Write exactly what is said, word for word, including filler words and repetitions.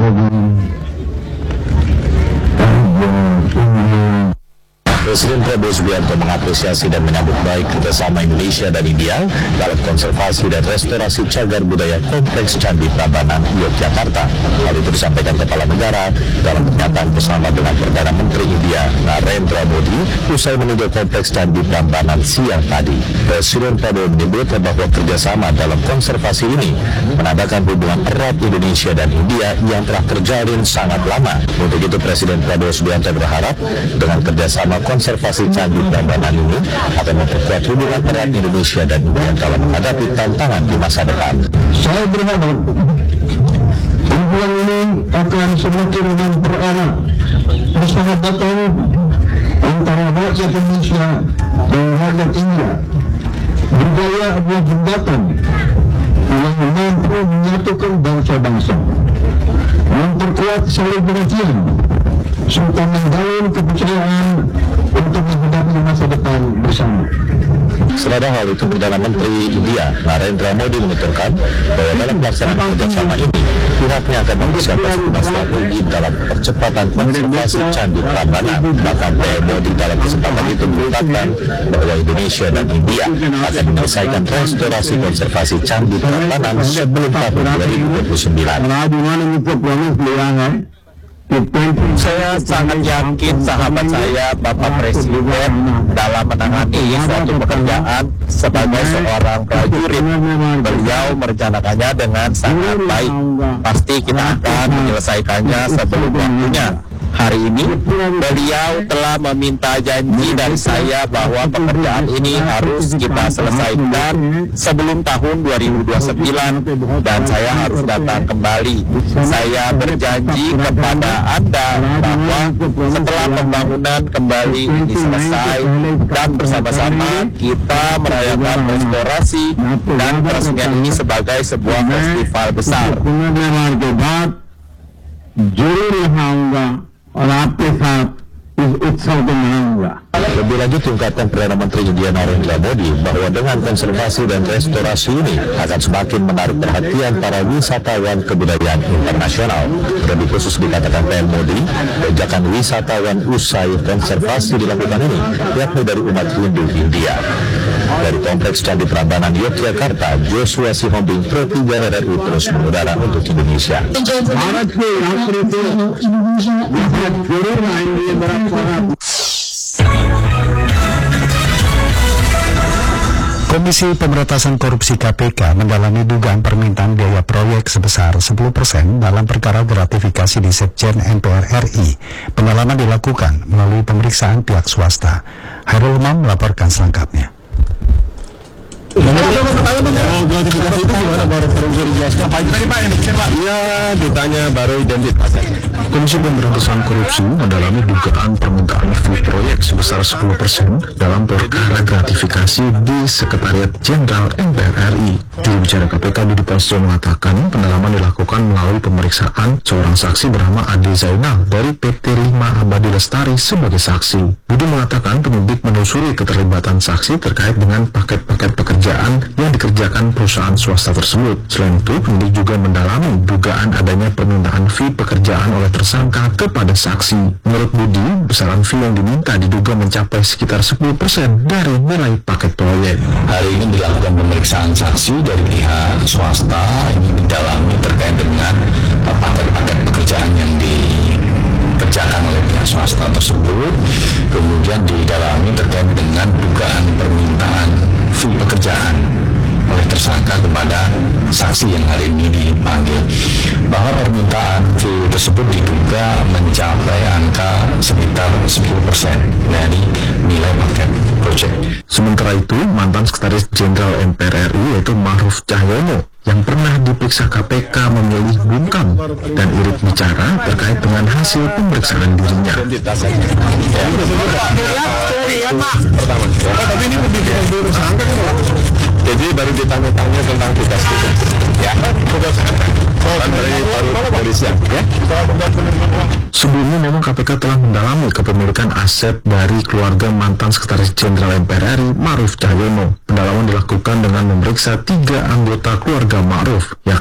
Presiden Prabowo Subianto mengapresiasi dan menyambut baik kerjasama Indonesia dan India dalam konservasi dan restorasi cagar budaya Kompleks Candi Prambanan, Yogyakarta. Hal itu disampaikan Kepala Negara dalam pernyataan bersama dengan Perdana Menteri India Narendra Modi usai meninjau Kompleks Candi Prambanan siang tadi. Presiden Prabowo menyebut bahwa kerjasama dalam konservasi ini menandakan hubungan erat Indonesia dan India yang telah terjalin sangat lama. Untuk itu Presiden Prabowo Subianto berharap dengan kerjasama konservasi Candi Prambanan ini akan memperkuat hubungan erat Indonesia dan India dalam menghadapi tantangan di masa depan. Saya berharap hubungan ini akan semakin mempererat persahabatan antara rakyat Indonesia dan rakyat India. Budaya adalah jembatan yang mampu menyatukan bangsa-bangsa, memperkuat saling pengertian, serta membangun kepercayaan untuk menghadapi masa depan bersama. Selada hal itu, Perdana Menteri India Narendra Modi menuturkan bahwa dalam pelaksanaan kerjasama ini pihaknya akan mempersiapkan strategi dalam percepatan konservasi Candi Prambanan. Bahkan P M Modi dalam kesempatan itu mengatakan bahwa Indonesia dan India akan menyelesaikan restorasi konservasi Candi Prambanan sebelum tahun dua ribu dua puluh sembilan. Saya sangat yakin sahabat saya Bapak Presiden dalam menangani suatu pekerjaan sebagai seorang prajurit. Beliau merencanakannya dengan sangat baik. Pasti kita akan menyelesaikannya sebelum waktunya. Hari ini beliau telah meminta janji dari saya bahwa pekerjaan ini harus kita selesaikan sebelum tahun dua ribu dua puluh sembilan dan saya harus datang kembali. Saya berjanji kepada Anda bahwa setelah pembangunan kembali ini selesai dan bersama-sama kita merayakan restorasi dan peresmian ini sebagai sebuah festival besar. Lebih lanjut diungkapkan Perdana Menteri India Narendra Modi bahwa dengan konservasi dan restorasi ini akan semakin menarik perhatian para wisatawan kebudayaan internasional. Lebih khusus dikatakan P M Modi, lonjakan wisatawan usai konservasi dilakukan ini yakni dari umat Hindu India. Dari Kompleks Candi Prambanan Yogyakarta, Joshua Sihombing, Pro tiga R R I terus mengudara untuk Indonesia. Komisi Pemberantasan Korupsi K P K mendalami dugaan permintaan biaya proyek sebesar sepuluh persen dalam perkara gratifikasi di Sekjen M P R R I. Pendalaman dilakukan melalui pemeriksaan pihak swasta. Hairul Umam melaporkan selengkapnya. Gratifikasi itu gimana baru bisa dijelaskan? Pak tadi Pak yang dikasih Pak? Iya, ditanya baru identitas. Komisi Pemberantasan Korupsi mendalami dugaan permintaan fee proyek sebesar sepuluh persen dalam perkara gratifikasi di Sekretariat Jenderal M P R R I. Juru bicara K P K Didi Prasetyo mengatakan pendalaman dilakukan melalui pemeriksaan seorang saksi bernama Ade Zainal dari P T lima Abadi Lestari sebagai saksi. Budi mengatakan penyidik menelusuri keterlibatan saksi terkait dengan paket-paket pekerjaan yang dikerjakan perusahaan swasta tersebut. Selain itu, penyidik juga mendalami dugaan adanya permintaan fee pekerjaan oleh tersangka kepada saksi. Menurut Budi, besaran fee yang diminta diduga mencapai sekitar sepuluh persen dari nilai paket proyek. Hari ini dilakukan pemeriksaan saksi dari pihak swasta ini mendalami terkait dengan paket-paket pekerjaan yang dikerjakan oleh pihak swasta tersebut. Kemudian didalami terkait dengan dugaan permintaan fee pekerjaan oleh tersangka kepada saksi yang hari ini dipanggil, bahwa permintaan fee tersebut diduga mencapai angka sekitar sepuluh persen dari nilai paket proyek. Sementara itu, mantan Sekretaris Jenderal M P R R I yaitu Ma'ruf Cahyono yang pernah diperiksa K P K memilih bungkam dan irit bicara terkait dengan hasil pemeriksaan dirinya. Tapi ini lebih tersangka kan? Jadi baru ditanya-tanya tentang tugas itu, ya. Tugas dari baru kepolisian, ya. Sebelumnya memang K P K telah mendalami kepemilikan aset dari keluarga mantan Sekretaris Jenderal M P R R I Ma'ruf Cahyono. Pendalaman dilakukan dengan memeriksa tiga anggota keluarga Ma'ruf, yakni